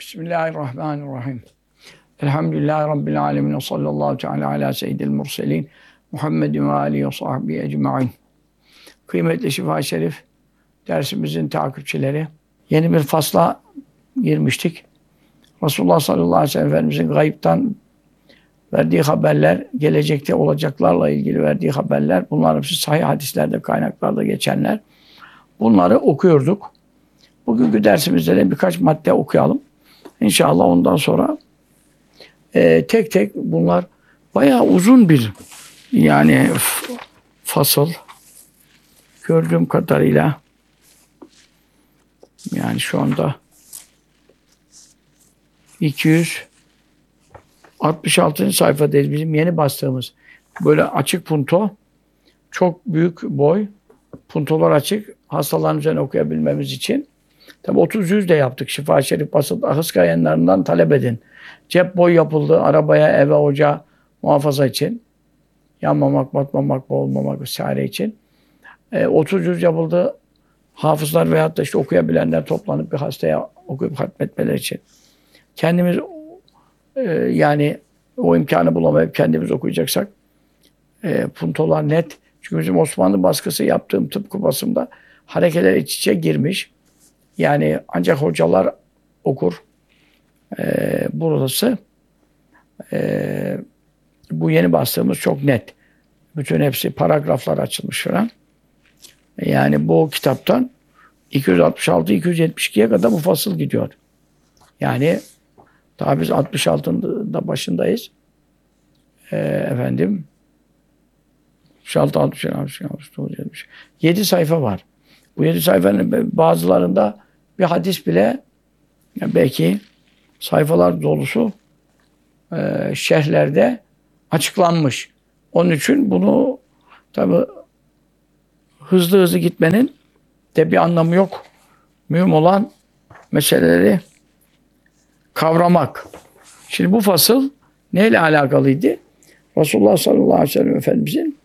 Bismillahirrahmanirrahim. Elhamdülillahi Rabbil alemin. Sallallahu teala ala seyyidil murselin. Muhammedin ve alihi ve sahbihi ecma'in. Kıymetli Şifa-i Şerif dersimizin takipçileri, yeni bir fasla girmiştik. Resulullah sallallahu aleyhi ve sellem Efendimizin gayipten verdiği haberler, gelecekte olacaklarla ilgili verdiği haberler, bunlar hepsi sahih hadislerde, kaynaklarda geçenler. Bunları okuyorduk. Bugünkü dersimizde de birkaç madde okuyalım. İnşallah ondan sonra tek tek bunlar bayağı uzun bir fasıl gördüğüm kadarıyla, yani şu anda 266. sayfadayız. Bizim yeni bastığımız böyle açık punto, çok büyük boy puntolar açık, hastaların üzerine okuyabilmemiz için. Tabi 30-100 de yaptık. Şifa-i Şerif basıp ahıs kayanlarından talep edin. Cep boy yapıldı. Arabaya, eve, ocağa muhafaza için. Yanmamak, batmamak, boğulmamak vesaire için. 30-100 yapıldı. Hafızlar veyahut da işte okuyabilenler toplanıp bir hastaya okuyup hatmetmeler için. Kendimiz yani o imkanı bulamayıp kendimiz okuyacaksak puntolar net. Çünkü bizim Osmanlı baskısı yaptığım tıpkı basımda harekeler iç içe girmiş. Yani ancak hocalar okur. Burası bu yeni bastığımız çok net. Bütün hepsi paragraflar açılmış falan. Yani bu kitaptan 266-272'ye kadar bu fasıl gidiyor. Yani daha biz 66'da başındayız. 66, 67, 69, 7 sayfa var. Bu 7 sayfanın bazılarında bir hadis bile belki sayfalar dolusu şerhlerde açıklanmış. Onun için bunu tabi hızlı gitmenin de bir anlamı yok. Mühim olan meseleleri kavramak. Şimdi bu fasıl neyle alakalıydı? Resulullah sallallahu aleyhi ve sellem Efendimizin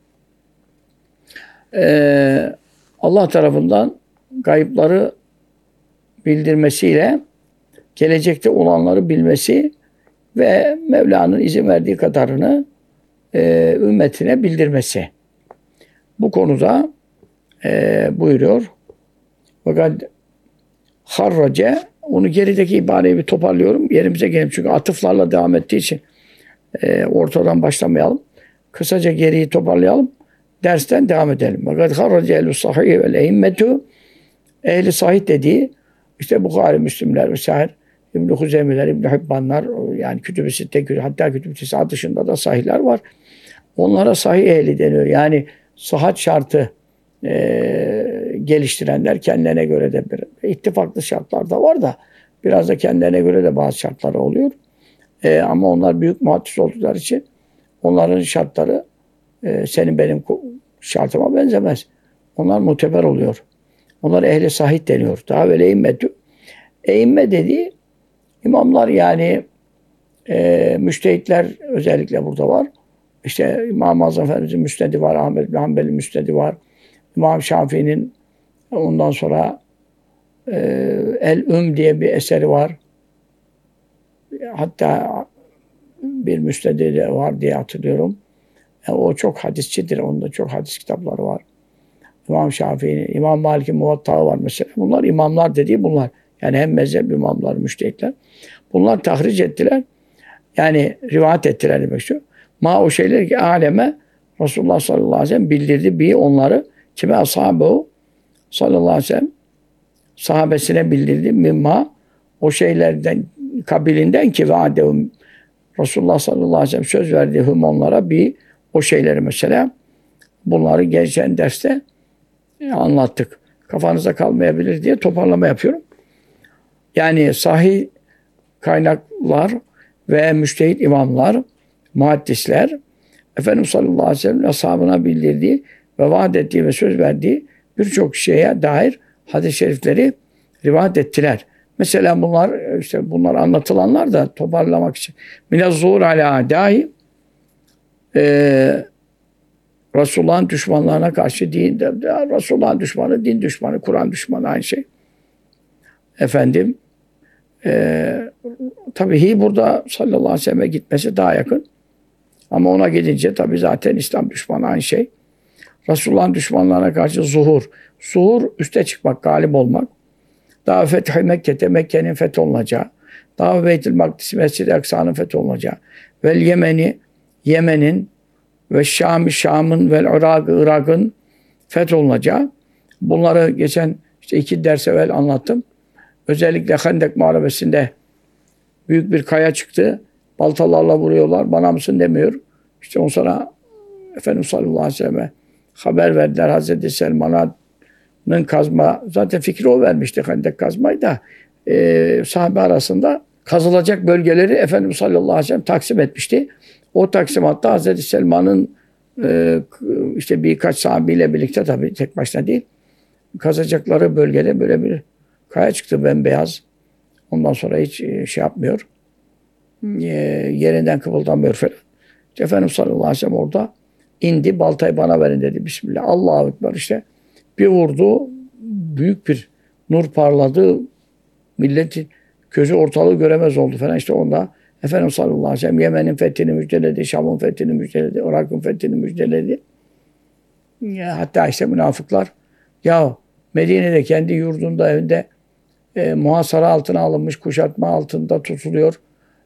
Allah tarafından gayıpları bildirmesiyle gelecekte olanları bilmesi ve Mevla'nın izin verdiği kadarını ümmetine bildirmesi. Bu konuda buyuruyor. Fakat harrace, onu gerideki ibareyi bir toparlıyorum. Yerimize gelelim. Çünkü atıflarla devam ettiği için ortadan başlamayalım. Kısaca geriyi toparlayalım. Dersten devam edelim. Fakat harrace ehl-i sahih vel eimmetu, ehli sahih dediği işte Bukhari, Müslimler vesaire, İbn-i Huzeymiler, İbn-i Hibbanlar, yani Kütüb-i Sitte, hatta Kütüb-i Tisa dışında da sahihler var. Onlara sahih ehli deniyor. Yani sıhhat şartı geliştirenler, kendilerine göre de bir ittifaklı şartlar da var da biraz da kendilerine göre de bazı şartları oluyor. Ama onlar büyük muhaddis oldukları için onların şartları senin benim şartıma benzemez. Onlar muteber oluyor. Onlar ehli sahih deniyor. Daha böyle eimmetü. Eimme dediği imamlar, yani müştehitler özellikle burada var. İşte İmam-ı Azam Efendimiz'in müsnedi var, Ahmed bin Hanbel'in müsnedi var. İmam Şafii'nin ondan sonra El-Üm diye bir eseri var. Hatta bir müsnedi de var diye hatırlıyorum. O çok hadisçidir. Onda çok hadis kitapları var. İmam Şafii'nin, İmam Malik'in Muvatta'ı var mesela. Bunlar imamlar dediği bunlar. Yani hem mezhep imamlar, müştehitler. Bunlar tahric ettiler. Yani rivayet ettiler demek istiyor. O şeyler ki aleme Resulullah sallallahu aleyhi ve sellem bildirdi bir onları. Kime? Ashabehu sallallahu aleyhi ve sellem sahabesine bildirdi. Mimma, o şeylerden kabilinden ki vaadehum, Resulullah sallallahu aleyhi ve sellem söz verdi onlara bir o şeyleri mesela. Bunları geçen derste anlattık. Kafanıza kalmayabilir diye toparlama yapıyorum. Yani sahih kaynaklar ve müştehit imamlar, muhaddisler, Efendimiz sallallahu aleyhi ve sellem ashabına bildirdiği ve vaat ettiği ve söz verdiği birçok şeye dair hadis-i şerifleri rivayet ettiler. Mesela bunlar anlatılanlar da toparlamak için. Minez-zuhur ala a'dâi, Resulullah'ın düşmanlarına karşı Resulullah'ın düşmanı, din düşmanı, Kur'an düşmanı aynı şey. tabii burada sallallahu aleyhi ve sellem'e gitmesi daha yakın. Ama ona gidince tabii zaten İslam düşmanı aynı şey. Resulullah'ın düşmanlarına karşı zuhur. Zuhur üste çıkmak, galip olmak. Daha Fethi Mekke'de Mekke'nin fetholunacağı. Daha Beytül Makdis Mescid-i Aksa'nın fetholunacağı. Vel Yemen'in ve Şam'ın ve Irak'ın fetholunacağı. Bunları geçen işte 2 ders evvel anlattım. Özellikle Hendek Muharebesi'nde büyük bir kaya çıktı. Baltalarla vuruyorlar. Bana mısın demiyor. İşte on sonra Efendimiz sallallahu aleyhi ve sellem'e haber verdiler. Hazreti Selman'ın kazma, zaten fikri o vermişti Hendek kazmayı da sahabe arasında kazılacak bölgeleri Efendimiz sallallahu aleyhi ve sellem taksim etmişti. O taksimatta Hazreti Selman'ın işte birkaç sahabiyle birlikte, tabii tek başına değil, kazacakları bölgede böyle bir kaya çıktı bembeyaz. Ondan sonra hiç şey yapmıyor. Yerinden kıpıldamıyor falan. İşte Efendimiz sallallahu aleyhi ve sellem orada indi. Baltayı bana verin dedi. Bismillah. Allahu Ekber işte. Bir vurdu. Büyük bir nur parladı. Milletin gözü ortalığı göremez oldu falan. İşte onda Efendimiz sallallahu aleyhi ve sellem Yemen'in fethini müjdeledi. Şam'ın fethini müjdeledi. Irak'ın fethini müjdeledi. Hatta işte münafıklar ya Medine'de kendi yurdunda, evinde muhasara altına alınmış, kuşatma altında tutuluyor.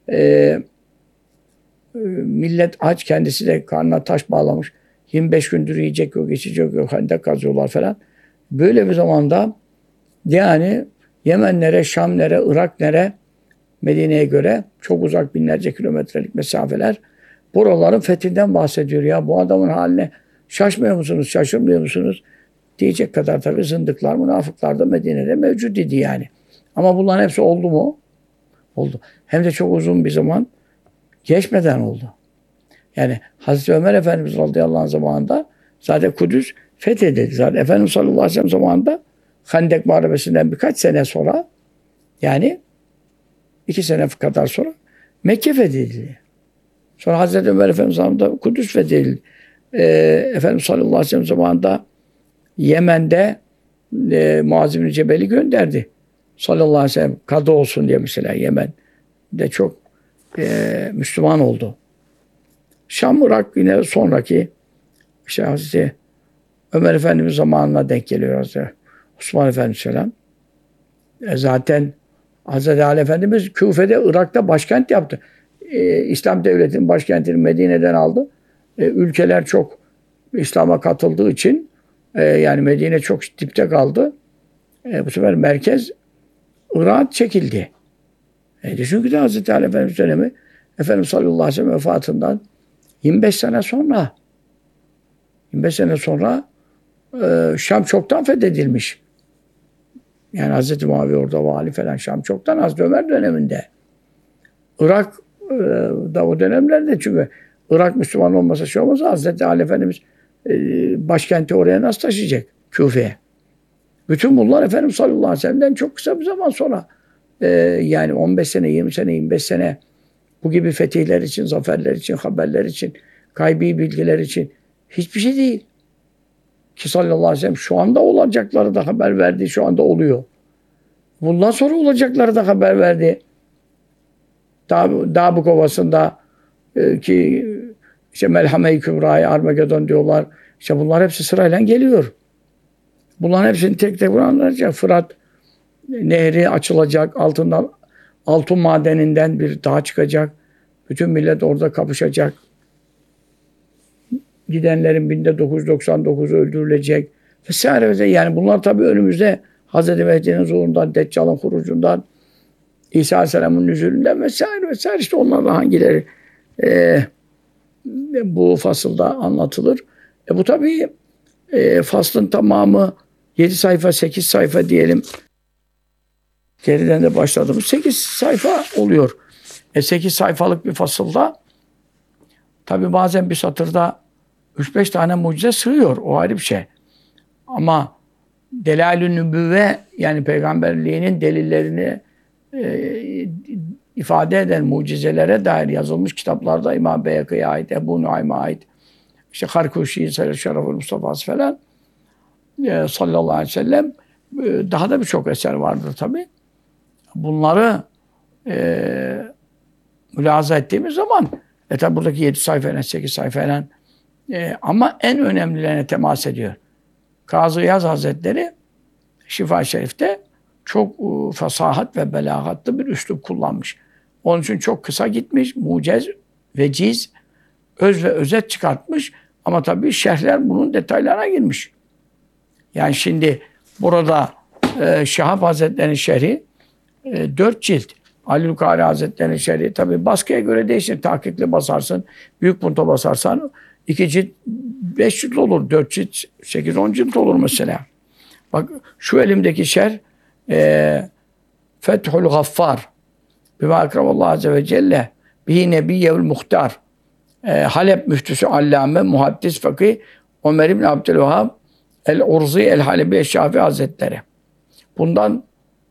Millet aç, kendisi de karnına taş bağlamış. 25 gündür yiyecek yok, içecek yok, hendek kazıyorlar falan. Böyle bir zamanda yani Yemenlere, Şamlere, Irak'lere, Medine'ye göre çok uzak binlerce kilometrelik mesafeler, buraların fethinden bahsediyor. Ya bu adamın haline şaşmıyor musunuz, şaşırmıyor musunuz? Diyecek kadar tabii zındıklar, münafıklar da Medine'de mevcut idi yani. Ama bunların hepsi oldu mu? Oldu. Hem de çok uzun bir zaman geçmeden oldu. Yani Hazreti Ömer Efendimiz radıyallahu anh zamanında zaten Kudüs fethedildi. Zaten Efendimiz sallallahu aleyhi ve sellem zamanında Hendek Muharebesi'nden birkaç sene sonra, yani 2 sene kadar sonra Mekke fethedildi. Sonra Hazreti Ömer Efendimiz zamanında Kudüs fethedildi. Efendimiz sallallahu aleyhi ve sellem zamanında Yemen'de Muaz bin Cebel'i gönderdi. Sallallahu aleyhi ve sellem kadı olsun diye mesela Yemen'de çok Müslüman oldu. Şam, Irak yine sonraki işte Hazreti Ömer Efendimiz zamanına denk geliyor Hazreti Osman Efendimiz falan. Zaten Hazreti Ali Efendimiz Küfe'de, Irak'ta başkent yaptı. İslam devletinin başkentini Medine'den aldı. Ülkeler çok İslam'a katıldığı için yani Medine çok dipte kaldı. Bu sefer merkez Irak çekildi. Çünkü de Hazreti Ali Efendimiz dönemi Efendimiz sallallahu aleyhi ve sellem vefatından 25 sene sonra Şam çoktan fethedilmiş. Yani Hazreti Muaviye orada vali falan, Şam çoktan Hazreti Ömer döneminde. Irak da o dönemlerde, çünkü Irak Müslüman olmasa şey olmasa Hazreti Ali Efendimiz başkenti oraya nasıl taşıyacak? Küfe'ye. Bütün bunlar Efendimiz sallallahu aleyhi ve sellem'den çok kısa bir zaman sonra yani 15 sene, 20 sene, 25 sene bu gibi fetihler için, zaferler için, haberler için, gaybi bilgiler için hiçbir şey değil. Ki sallallahu aleyhi ve sellem şu anda olacakları da haber verdi, şu anda oluyor. Bundan sonra olacakları da haber verdi. Dağbuk Ovası'nda ki işte Melhame-i Kübra'yı, Armagedon diyorlar. İşte bunlar hepsi sırayla geliyor. Bunların hepsini tek tek anlatacak. Fırat Nehri açılacak. Altından altın madeninden bir dağ çıkacak. Bütün millet orada kapışacak. Gidenlerin 1999'u öldürülecek. Vesaire. Yani bunlar tabii önümüzde Hazreti Mehdi'nin zuhurundan, Deccal'ın hurucundan, İsa Aleyhisselam'ın nüzulünden vesaire. İşte onlarla hangileri bu fasılda anlatılır. Bu tabii faslın tamamı 7 sayfa, 8 sayfa diyelim. Geriden de başladığımız 8 sayfa oluyor. 8 sayfalık bir fasılda tabii bazen bir satırda 3-5 tane mucize sığıyor. O ayrı bir şey. Ama Delail-ü Nübüvve, yani peygamberliğinin delillerini ifade eden mucizelere dair yazılmış kitaplarda İmam Beyhakî'ye ait, Ebu Nuaym'a ait, işte Harkuşi, Şerefül Mustafa'sı falan sallallahu aleyhi ve sellem, daha da birçok eser vardır tabii. Bunları mülahaza ettiğimiz zaman tabi buradaki 7 sayfayla 8 sayfayla ama en önemlilerine temas ediyor. Kazı İyaz Hazretleri Şifa-i Şerif'te çok fasahat ve belagatlı bir üslup kullanmış. Onun için çok kısa gitmiş, mucez, veciz, öz ve özet çıkartmış. Ama tabii şerhler bunun detaylarına girmiş. Yani şimdi burada Şahap Hazretleri'nin şerhi 4 cilt. Ali Lukari Hazretleri'nin şerhi tabii baskıya göre değişir. Tahkikle basarsın, büyük punto basarsan 2 cilt, 5 cilt olur, 4 cilt, 8-10 cilt olur mesela. Bak şu elimdeki şerh Fethul Gaffar bima ekremallahu azze ve celle bihi nebiyyevül muhtar Halep müftüsü allame muhaddis fakih Ömer İbni Abdülvehhab el-Urzi el-Halebi el-Şafii Hazretleri. Bundan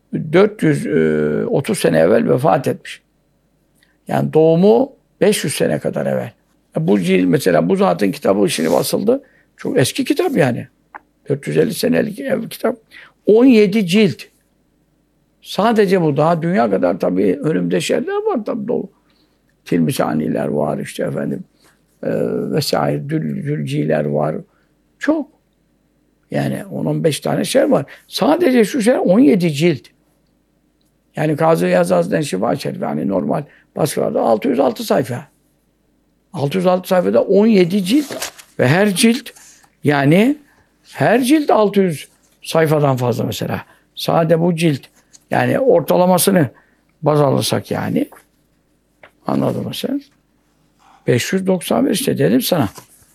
430 sene evvel vefat etmiş. Yani doğumu 500 sene kadar evvel. Bu mesela bu zatın kitabı şimdi basıldı. Çok eski kitap yani. 450 senelik kitap. 17 cilt. Sadece bu. Daha dünya kadar tabii önümde şeyler var tabii dolu. Tilmisaniler var işte efendim. Vesaire dülciler var. Çok. Yani 10-15 tane şey var. Sadece şu şey 17 cilt. Yani Kazı İyaz Hazretleri'nin Şifa-i Şerif yani normal baskılarda 606 sayfa. 606 sayfada 17 cilt ve her cilt yani her cilt 600 sayfadan fazla mesela. Sade bu cilt yani ortalamasını baz alırsak yani anladın mı sen? 591 işte dedim sana.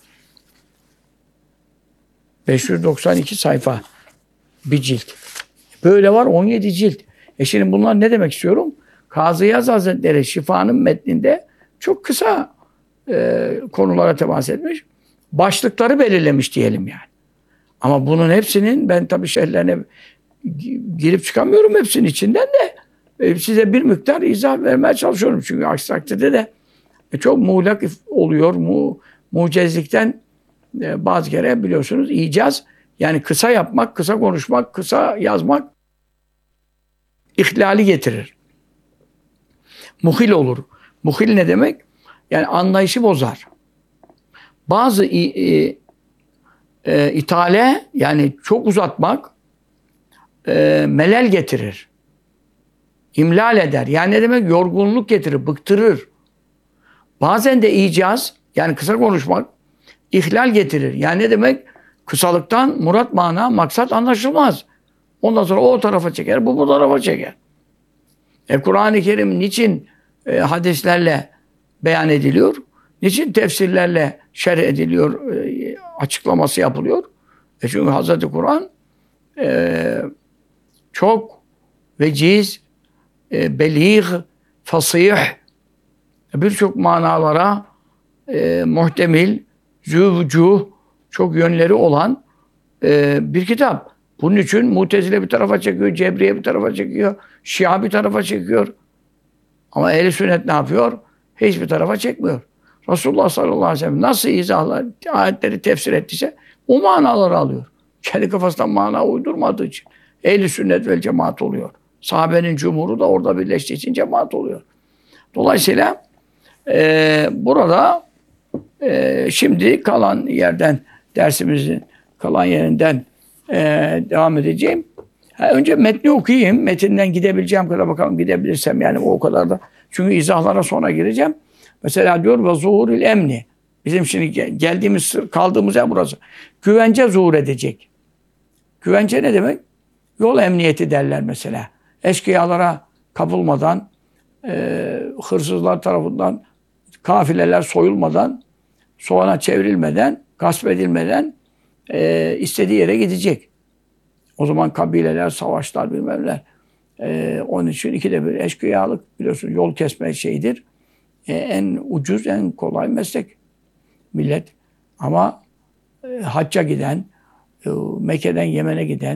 592 sayfa bir cilt. Böyle var 17 cilt. Şimdi bunlar ne demek istiyorum? Kazı İyaz Hazretleri Şifa'nın metninde çok kısa konulara temas etmiş. Başlıkları belirlemiş diyelim yani. Ama bunun hepsinin ben tabii şerhlerine girip çıkamıyorum hepsinin içinden de size bir miktar izah vermeye çalışıyorum. Çünkü aksi takdirde de çok muğlak oluyor. Mucizlikten bazı kere biliyorsunuz icaz yani kısa yapmak, kısa konuşmak, kısa yazmak ihlali getirir. Muhil olur. Muhil ne demek? Yani anlayışı bozar. Bazı itale yani çok uzatmak melel getirir. İmlal eder. Yani ne demek? Yorgunluk getirir, bıktırır. Bazen de icaz yani kısa konuşmak ihlal getirir. Yani ne demek? Kısalıktan murat, mana, maksat anlaşılmaz. Ondan sonra o tarafa çeker, bu tarafa çeker. Kur'an-ı Kerim niçin hadislerle beyan ediliyor? Niçin tefsirlerle şerh ediliyor, açıklaması yapılıyor? Çünkü Hazreti Kur'an çok veciz, belîg, fasih, birçok manalara muhtemil, züvcuh, çok yönleri olan bir kitap. Bunun için Mutezile bir tarafa çekiyor, Cebriye bir tarafa çekiyor, Şia bir tarafa çekiyor. Ama Ehl-i Sünnet ne yapıyor? Hiçbir tarafa çekmiyor. Resulullah sallallahu aleyhi ve sellem nasıl izahlar, ayetleri tefsir ettiyse o manaları alıyor. Kendi kafasından mana uydurmadığı için. Ehl-i Sünnet vel cemaat oluyor. Sahabenin cumhuru da orada birleştiği için cemaat oluyor. Dolayısıyla burada şimdi kalan yerden, dersimizin kalan yerinden devam edeceğim. Önce metni okuyayım. Metinden gidebileceğim kadar bakalım gidebilirsem yani o kadar da. Çünkü izahlara sonra gireceğim. Mesela diyor ve zuhuril emni. Bizim şimdi geldiğimiz, kaldığımız yer burası. Güvence zuhur edecek. Güvence ne demek? Yol emniyeti derler mesela. Eşkıyalara kapılmadan, hırsızlar tarafından kafileler soyulmadan, soğana çevrilmeden, gasp edilmeden istediği yere gidecek. O zaman kabileler, savaşlar bilmem neler. Onun için ikide bir eşkıyalık biliyorsun yol kesme şeyidir. En ucuz, en kolay meslek. Millet ama hacca giden, Mekke'den Yemen'e giden,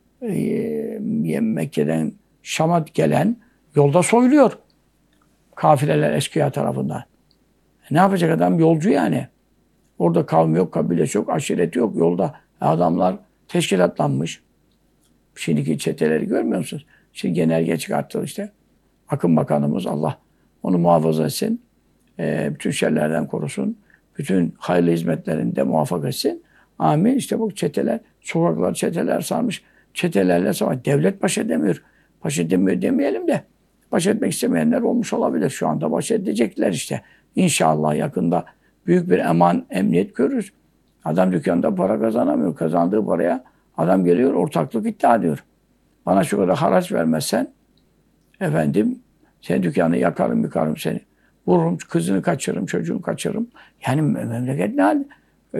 Mekke'den Şam'a gelen yolda soyuluyor. Kafileler eşkıya tarafından. Ne yapacak adam? Yolcu yani. Orada kavmi yok, kabile yok, aşireti yok. Yolda adamlar teşkilatlanmış. Şimdiki çeteleri görmüyor musunuz? Şimdi genelge çıkarttılar işte. Akın Bakanımız Allah onu muhafaza etsin. Bütün şerlerden korusun. Bütün hayırlı hizmetlerinde muvaffak etsin. Amin. İşte bu çeteler, sokaklar çeteler sarmış. Çetelerle savaş. Devlet baş edemiyor. Baş edemiyor demeyelim de baş etmek istemeyenler olmuş olabilir. Şu anda baş edecekler işte. İnşallah yakında büyük bir emniyet görürüz. Adam dükkanda para kazanamıyor. Kazandığı paraya adam geliyor ortaklık iddia ediyor. Bana şu kadar haraç vermezsen efendim senin dükkanı yakarım yıkarım seni. Vururum, kızını kaçırırım, çocuğunu kaçırırım. Yani memleket ne hal?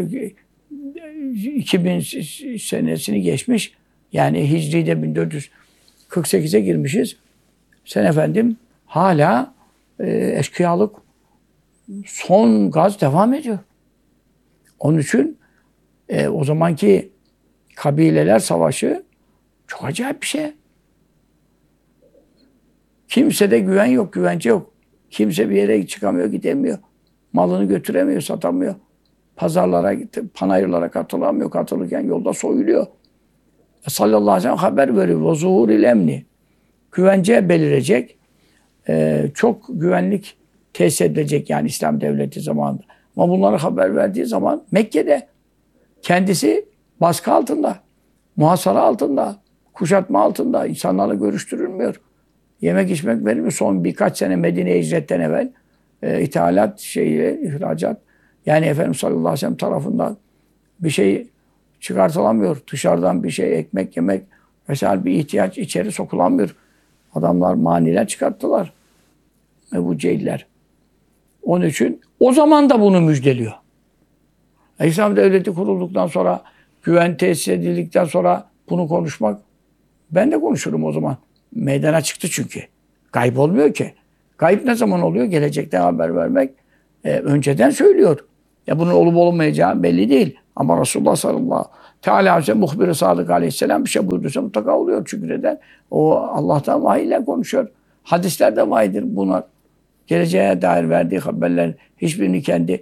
2000 senesini geçmiş. Yani Hicri'de 1448'e girmişiz. Sen efendim hala eşkıyalık son gaz devam ediyor. Onun için o zamanki kabileler savaşı çok acayip bir şey. Kimsede güven yok, güvence yok. Kimse bir yere çıkamıyor, gidemiyor. Malını götüremiyor, satamıyor. Pazarlara, panayırlara katılamıyor. Katılırken yolda soyuluyor. Sallallahu aleyhi ve sellem haber veriyor. Ve zuhuril emni. Güvence belirecek. Çok güvenlik tesis edilecek yani İslam devleti zamanında. Ama bunları haber verdiği zaman Mekke'de kendisi baskı altında, muhasara altında, kuşatma altında, insanlarla görüştürülmüyor. Yemek içmek verilmiyor. Son birkaç sene Medine'ye hicretten evvel ithalat ihracat yani Efendimiz sallallahu aleyhi ve sellem tarafından bir şey çıkartılamıyor. Dışarıdan bir şey ekmek yemek mesela bir ihtiyaç içeri sokulamıyor. Adamlar maniler çıkarttılar. Ebu Cehiller. Onun için o zaman da bunu müjdeliyor. İslam devleti kurulduktan sonra güven tesis edildikten sonra bunu konuşmak ben de konuşurum o zaman. Meydana çıktı çünkü. Gayb olmuyor ki. Gayb ne zaman oluyor? Gelecekten haber vermek önceden söylüyor. Ya bunun olup olmayacağı belli değil. Ama Resulullah sallallahu aleyhi ve sellem muhbir-i sadık aleyhisselam bir şey buyurduysa mutlaka oluyor. Çünkü neden? O Allah'tan vahiyle konuşuyor. Hadislerde vahidir bunlar. Geleceğe dair verdiği haberlerin hiçbirini kendi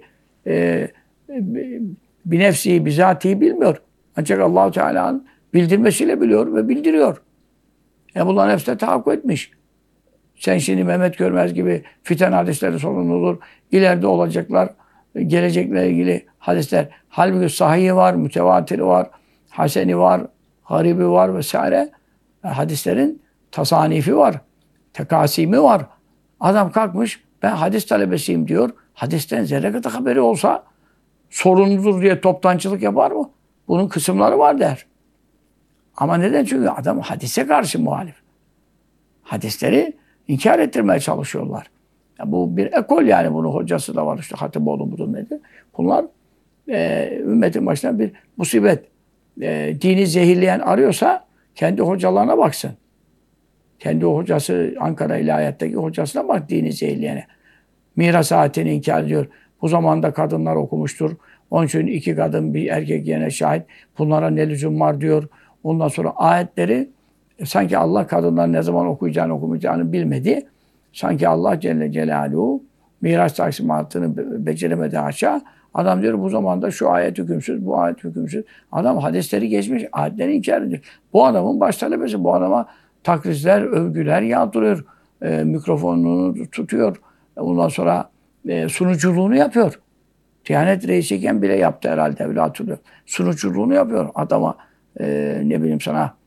bir nefsi, bizatihi bilmiyor. Ancak Allah-u Teala'nın bildirmesiyle biliyor ve bildiriyor. Bunların hepsi de tahakkuk etmiş. Sen şimdi Mehmet Görmez gibi fiten hadisleri sorumludur. İleride olacaklar, gelecekle ilgili hadisler. Halbuki sahihi var, mütevatiri var, haseni var, garibi var vesaire. Hadislerin tasanifi var, tekasimi var. Adam kalkmış, ben hadis talebesiyim diyor. Hadisten zerre kadar haberi olsa sorumludur diye toptancılık yapar mı? Bunun kısımları var der. Ama neden? Çünkü adam hadise karşı muhalif. Hadisleri inkar ettirmeye çalışıyorlar. Ya bu bir ekol yani bunun hocası da var işte Hatipoğlu mudur nedir? Bunlar ümmetin başına bir musibet. Dini zehirleyen arıyorsa kendi hocalarına baksın. Kendi hocası Ankara İlahiyat'taki hocasına bak dini zehirleyene. Miras saatini inkar ediyor. Bu zamanda kadınlar okumuştur. Onun için 2 kadın bir erkek yerine şahit. Bunlara ne lüzum var diyor. Ondan sonra ayetleri sanki Allah kadınların ne zaman okuyacağını okumayacağını bilmedi. Sanki Allah Celle Celaluhu miras taksimatını beceremedi haşa. Adam diyor bu zamanda şu ayet hükümsüz, bu ayet hükümsüz. Adam hadisleri geçmiş, ayetleri inkar ediyor. Bu adamın baş talebesi. Bu adama takrizler, övgüler yağdırıyor. Mikrofonunu tutuyor. Ondan sonra sunuculuğunu yapıyor. Diyanet reisiyken bile yaptı herhalde öyle hatırlıyorum. Sunuculuğunu yapıyor. Adama ne bileyim sana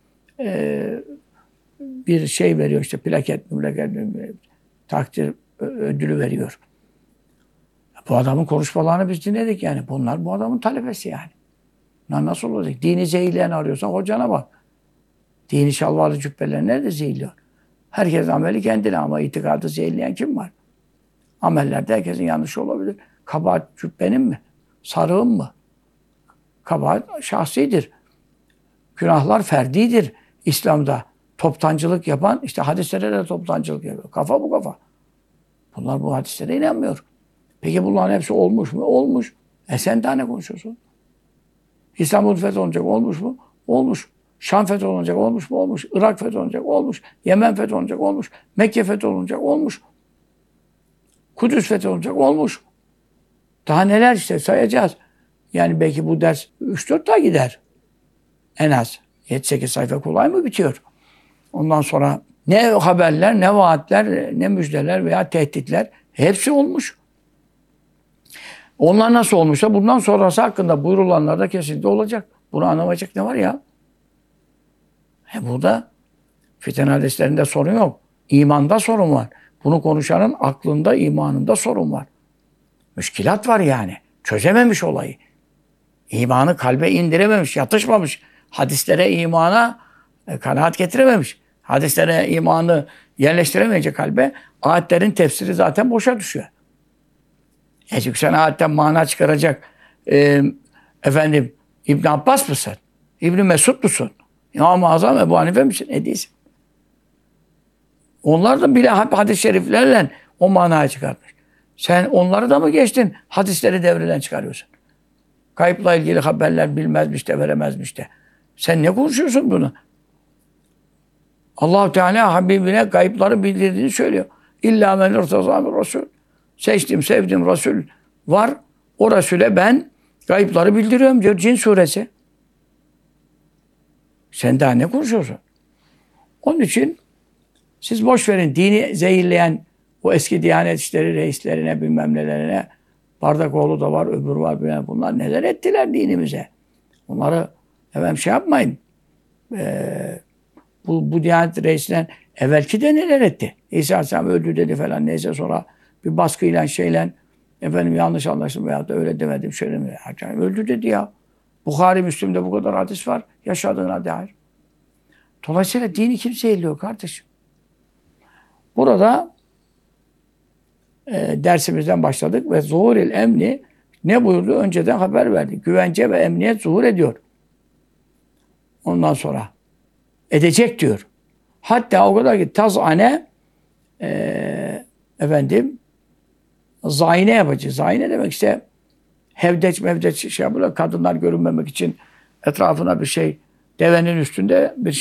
bir şey veriyor işte plaket, takdir ödülü veriyor. Bu adamın konuşmalarını biz dinledik yani. Bunlar bu adamın talebesi yani. Nasıl olacak? Dini zehirleyen arıyorsan hocana bak. Dini şalvarlı cübbeler nerede zehirliyor? Herkes ameli kendine ama itikadı zehirleyen kim var? Amellerde herkesin yanlışı olabilir. Kabahat cübbenin mi? Sarığın mı? Kabahat şahsidir. Günahlar ferdidir İslam'da. Toptancılık yapan, işte hadislere de toptancılık yapıyor. Kafa bu kafa. Bunlar bu hadislere inanmıyor. Peki bunların hepsi olmuş mu? Olmuş. Sen daha ne konuşuyorsun? İstanbul fetholunacak olmuş mu? Olmuş. Şam fetholunacak olmuş mu? Olmuş. Irak fetholunacak olmuş. Yemen fetholunacak olmuş. Mekke fetholunacak olmuş. Kudüs fetholunacak olmuş. Daha neler işte sayacağız. Yani belki bu ders 3-4 daha gider. En az. 7-8 sayfa kolay mı bitiyor? Ondan sonra Ne haberler, ne vaatler, ne müjdeler veya tehditler hepsi olmuş. Onlar nasıl olmuşsa bundan sonrası hakkında buyurulanlar da kesinlikle olacak. Bunu anlamayacak ne var ya? Burada fiten hadislerinde sorun yok. İmanda sorun var. Bunu konuşanın aklında, imanında sorun var. Müşkilat var yani. Çözememiş olayı. İmanı kalbe indirememiş, yatışmamış. Hadislere, imana kanaat getirememiş. Hadislere, imanı yerleştiremeyecek kalbe ayetlerin tefsiri zaten boşa düşüyor. Çünkü sen ayetten mana çıkaracak İbn Abbas mısın? İbn Mesud musun? İmam-ı Azam Ebu Hanife misin? Ne değilsin? Onlar da bile hadis-i şeriflerle o manayı çıkartmış. Sen onları da mı geçtin? Hadisleri devreden çıkarıyorsun. Kayıpla ilgili haberler bilmezmiş de veremezmiş de. Sen ne konuşuyorsun bunu? Allah-u Teala Habibine kayıpları bildirdiğini söylüyor. İlla men irtazâ Resul. Seçtim, sevdim Resul var. O Resul'e ben kayıpları bildiriyorum diyor Cin suresi. Sen daha ne konuşuyorsun? Onun için siz boş verin dini zehirleyen o eski Diyanet İşleri reislerine bilmem nelerine Bardakoğlu da var, öbür var. Bilmem. Bunlar neler ettiler dinimize. Onları şey yapmayın. Bu Diyanet reisinden evvelki de neler etti? İsa Aleyhisselam öldü dedi falan neyse sonra bir baskıyla şeyle yanlış anlaşılma veya da öyle demedim şöyle mi? Öldü dedi ya. Bukhari, Müslim'de bu kadar hadis var yaşadığına dair. Dolayısıyla dini kim zehirliyor kardeşim? Burada dersimizden başladık ve zuhuril emni ne buyurdu? Önceden haber verdi. Güvence ve emniyet zuhur ediyor. Ondan sonra edecek diyor. Hatta o kadar ki tazane zayine yapacak. Zayine demek işte hevdeç şey yapıyorlar. Kadınlar görünmemek için etrafına bir şey devenin üstünde bir